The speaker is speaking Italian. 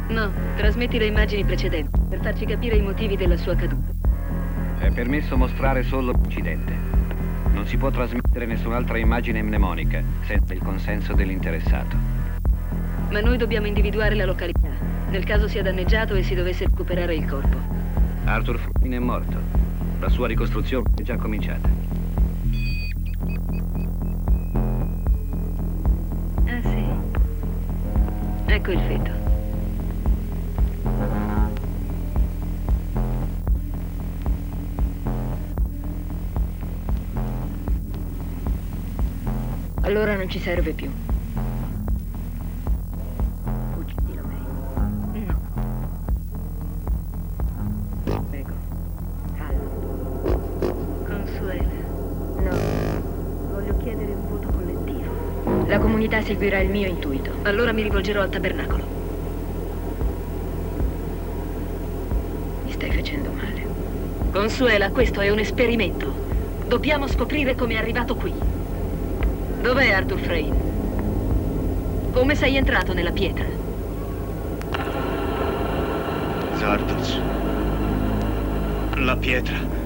No, trasmetti le immagini precedenti per farci capire i motivi della sua caduta. È permesso mostrare solo l'incidente. Non si può trasmettere nessun'altra immagine mnemonica senza il consenso dell'interessato. Ma noi dobbiamo individuare la località, nel caso sia danneggiato e si dovesse recuperare il corpo. Arthur Flynn è morto. La sua ricostruzione è già cominciata. Ah, sì. Ecco il feto. Allora non ci serve più. Uccidilo lei. No. Prego. Calma. Consuela. No. Voglio chiedere un voto collettivo. La comunità seguirà il mio intuito. Allora mi rivolgerò al tabernacolo. Mi stai facendo male. Consuela, questo è un esperimento. Dobbiamo scoprire come è arrivato qui. Dov'è Arthur Frayne? Come sei entrato nella pietra? Zardoz. La pietra.